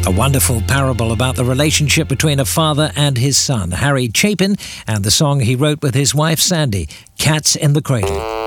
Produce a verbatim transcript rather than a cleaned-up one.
A wonderful parable about the relationship between a father and his son, Harry Chapin, and the song he wrote with his wife, Sandy, Cats in the Cradle.